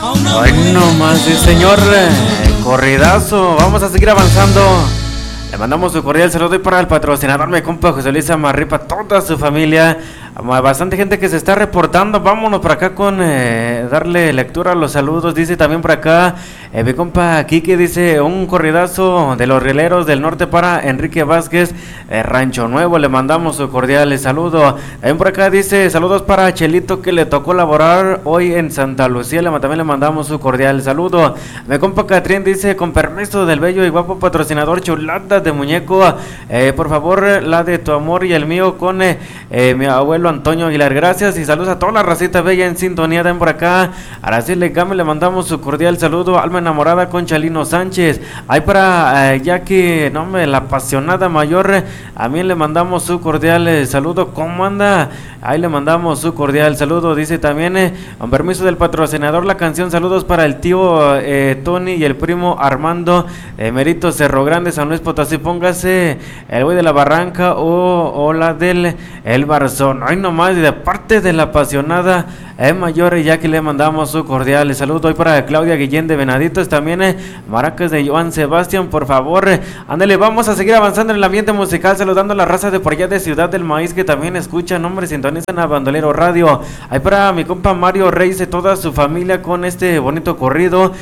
Ay, no más, sí, señor. Corridazo. Vamos a seguir avanzando. Le mandamos su cordial saludo y para el patrocinador, mi compa José Luis Amarripa, toda su familia. Bastante gente que se está reportando. Vámonos por acá con darle lectura a los saludos. Dice también por acá mi compa Kike, dice un corridazo de los rieleros del norte para Enrique Vázquez, Rancho Nuevo. Le mandamos su cordial saludo. También por acá dice saludos para Chelito, que le tocó laborar hoy en Santa Lucía. También le mandamos su cordial saludo. Mi compa Catrín dice, con permiso del bello y guapo patrocinador Chuladas de Muñeco, por favor, la de tu amor y el mío con mi abuelo Antonio Aguilar. Gracias y saludos a toda la racita bella en sintonía. Den por acá Araceli Game, le mandamos su cordial saludo. Alma enamorada con Chalino Sánchez. Ahí para Jackie, no me la apasionada mayor, a mí le mandamos su cordial saludo. ¿Cómo anda? Ahí le mandamos su cordial saludo. Dice también, con permiso del patrocinador, la canción saludos para el tío Tony y el primo Armando, Merito Cerro Grande, San Luis Potosí. Póngase el güey de la Barranca o la del El Barzón. Ay, nomás, y de parte de la apasionada mayor, ya que le mandamos su cordial saludo. Hoy para Claudia Guillén de Venaditos, también maracas de Joan Sebastián, por favor. Ándale, vamos a seguir avanzando en el ambiente musical, saludando a la raza de por allá de Ciudad del Maíz, que también escuchan, hombre, sintonizan a Bandolero Radio. Ahí para mi compa Mario Reyes y toda su familia con este bonito corrido.